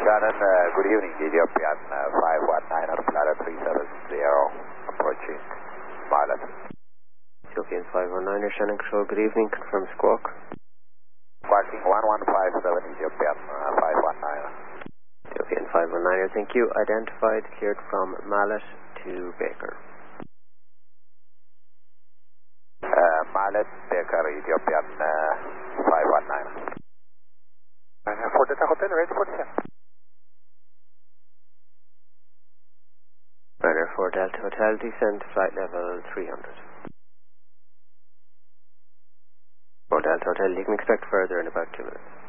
Shannon, good evening, Ethiopian 519 on Planet 370, approaching Marlet. Ethiopian 519, Shannon Control, good evening, confirm squawk. Squawking 1157, Ethiopian 519. Ethiopian 519, thank you. Identified, cleared from Mallet to Baker. Mallet, Baker, Ethiopian 519. For Delta Hotel, ready for descent. Runner for Delta Hotel, descent flight level 300. For Delta Hotel, you can expect further in about 2 minutes.